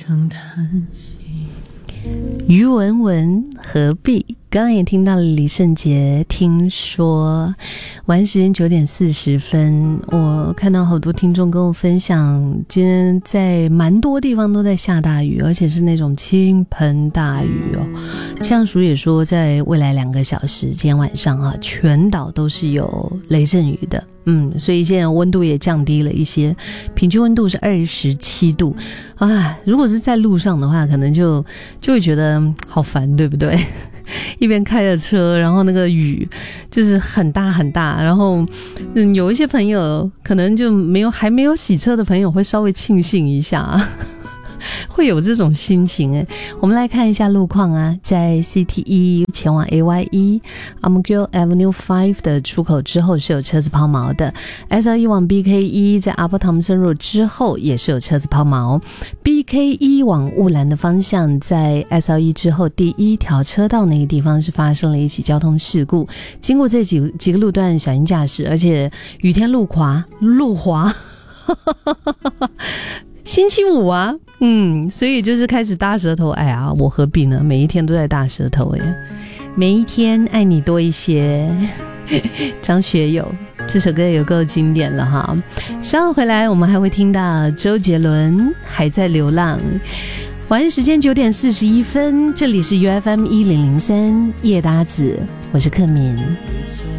声叹息。 于文文何必？刚刚也听到了李圣杰，听说晚时间9点40分，我看到好多听众跟我分享，今天在蛮多地方都在下大雨，而且是那种倾盆大雨哦。气象署也说，在未来2个小时，今天晚上啊，全岛都是有雷阵雨的。所以现在温度也降低了一些，平均温度是27度啊。如果是在路上的话，可能就会觉得好烦，对不对？一边开着车，然后那个雨就是很大很大，然后有一些朋友可能就还没有洗车的朋友会稍微庆幸一下会有这种心情我们来看一下路况啊，在 CT1 前往 AY1 Armagil Avenue 5的出口之后是有车子抛锚的， SL1 往 BK1 在阿波唐森路之后也是有车子抛锚， BK1 往雾兰的方向在 SL1 之后第1条车道那个地方是发生了一起交通事故，经过这几个路段小心驾驶，而且雨天路滑星期五啊，所以就是开始大舌头。哎呀，我何必呢？每一天都在大舌头每一天爱你多一些。张学友这首歌有够经典了哈。稍后回来我们还会听到周杰伦还在流浪。晚上时间9点41分，这里是 UFM 1003夜搭子，我是克敏。